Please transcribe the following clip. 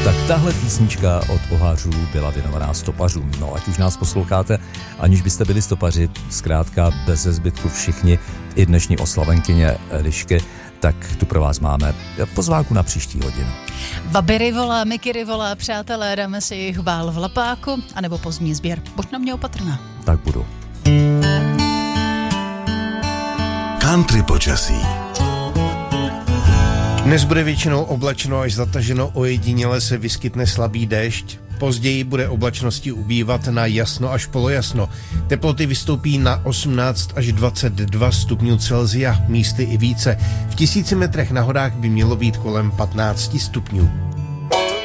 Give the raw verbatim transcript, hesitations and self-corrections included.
Tak tahle písnička od Pohářů byla věnovaná stopařům. No, ať už nás posloucháte, aniž byste byli stopaři, zkrátka bez zbytku všichni, i dnešní oslavenkyně Elišky, tak tu pro vás máme pozvánku na příští hodinu. Vaby Rivola, Miky Rivola, přátelé, dáme si jich bál v lapáku, anebo pozdní sběr. Buď na mě opatrná. Tak budu. Country počasí. Dnes bude většinou oblačno až zataženo, ojediněle se vyskytne slabý déšť. Později bude oblačnosti ubývat na jasno až polojasno. Teploty vystoupí na osmnáct až dvacet dva stupňů Celsia, místy i více. V tisíci metrech na horách by mělo být kolem patnáct stupňů.